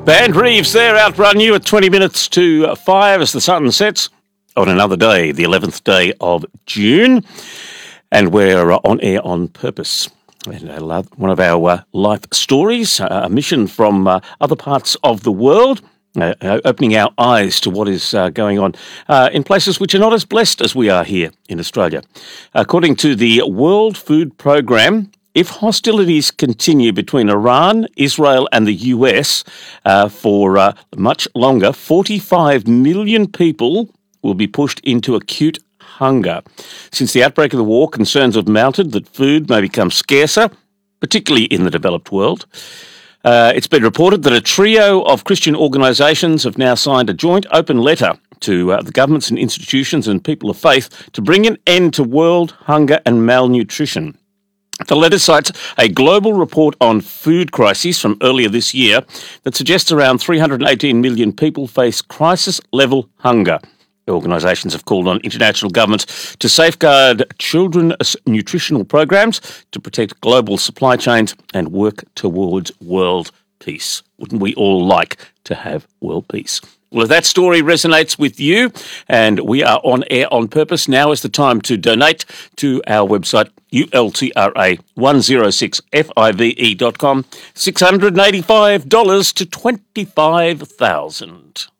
Band Reeves there, outrun you at 20 minutes to 5 as the sun sets on another day, the 11th day of June. And we're on air on purpose. And one of our life stories, a mission from other parts of the world, opening our eyes to what is going on in places which are not as blessed as we are here in Australia. According to the World Food Programme, if hostilities continue between Iran, Israel and the US for much longer, 45 million people will be pushed into acute hunger. Since the outbreak of the war, concerns have mounted that food may become scarcer, particularly in the developed world. It's been reported that a trio of Christian organisations have now signed a joint open letter to the governments and institutions and people of faith to bring an end to world hunger and malnutrition. The letter cites a global report on food crises from earlier this year that suggests around 318 million people face crisis-level hunger. Organisations have called on international governments to safeguard children's nutritional programs, to protect global supply chains and work towards world peace. Wouldn't we all like to have world peace? Well, if that story resonates with you and we are on air on purpose, now is the time to donate to our website, ultra106five.com, $685 to $25,000.